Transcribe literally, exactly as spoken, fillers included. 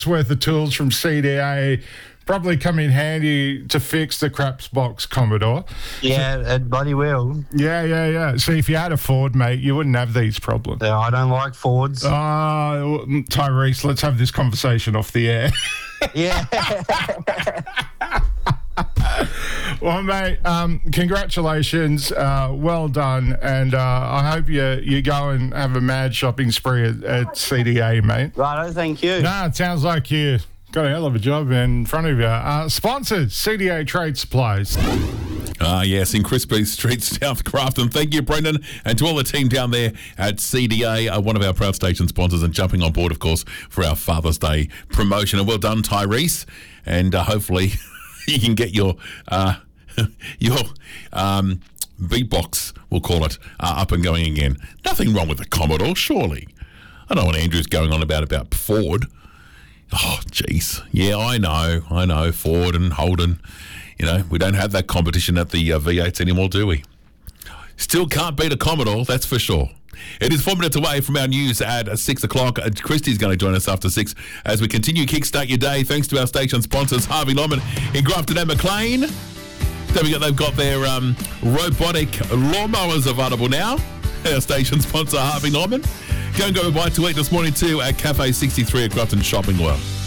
worth of tools from C D A probably come in handy to fix the craps box, Commodore. Yeah, it bloody will. Yeah, yeah, yeah. See, if you had a Ford, mate, you wouldn't have these problems. Yeah, I don't like Fords. Oh, Tyrese, let's have this conversation off the air. Yeah. Well, mate, um, congratulations. Uh, well done. And uh, I hope you you go and have a mad shopping spree at, at C D A, mate. Righto, thank you. No, it sounds like you got a hell of a job in front of you. Uh, sponsored, C D A Trade Supplies. Ah, uh, yes, in Crispy Street, South Grafton. Thank you, Brendan, and to all the team down there at C D A, uh, one of our proud station sponsors, and jumping on board, of course, for our Father's Day promotion. And well done, Tyrese, and uh, hopefully you can get your uh, your um, beatbox, we'll call it, uh, up and going again. Nothing wrong with the Commodore, surely. I don't know what Andrew's going on about about Ford. Oh, jeez. Yeah, I know, I know, Ford and Holden. You know, we don't have that competition at the uh, V eights anymore, do we? Still can't beat a Commodore, that's for sure. It is four minutes away from our news at six o'clock. Uh, Christy's going to join us after six as we continue Kickstart Your Day, thanks to our station sponsors, Harvey Norman in Grafton and Maclean. There we go, they've got their um, robotic lawnmowers available now. Our station sponsor, Harvey Norman. Go and go and buy to eat this morning too at Cafe sixty-three at Grafton Shopping World.